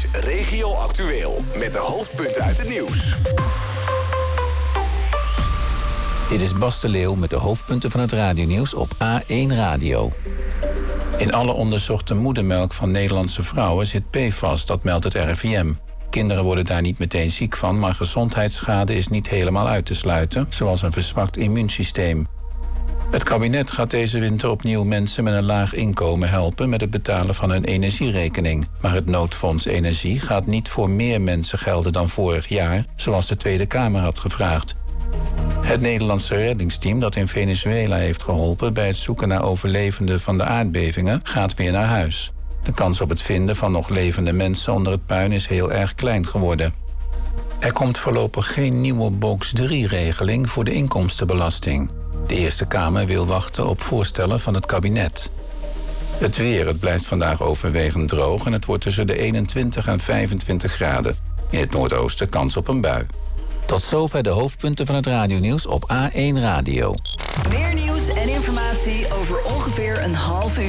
is Regio Actueel met de hoofdpunten uit het nieuws. Dit is Bas de Leeuw met de hoofdpunten van het radionieuws op A1 Radio. In alle onderzochte moedermelk van Nederlandse vrouwen zit PFAS, dat meldt het RIVM. Kinderen worden daar niet meteen ziek van, maar gezondheidsschade is niet helemaal uit te sluiten, zoals een verzwakt immuunsysteem. Het kabinet gaat deze winter opnieuw mensen met een laag inkomen helpen met het betalen van hun energierekening. Maar het noodfonds Energie gaat niet voor meer mensen gelden dan vorig jaar, zoals de Tweede Kamer had gevraagd. Het Nederlandse reddingsteam dat in Venezuela heeft geholpen bij het zoeken naar overlevenden van de aardbevingen gaat weer naar huis. De kans op het vinden van nog levende mensen onder het puin is heel erg klein geworden. Er komt voorlopig geen nieuwe box 3-regeling voor de inkomstenbelasting. De Eerste Kamer wil wachten op voorstellen van het kabinet. Het weer, het blijft vandaag overwegend droog en het wordt tussen de 21 en 25 graden. In het noordoosten kans op een bui. Tot zover de hoofdpunten van het radionieuws op A1 Radio. Meer nieuws en informatie over ongeveer een half uur.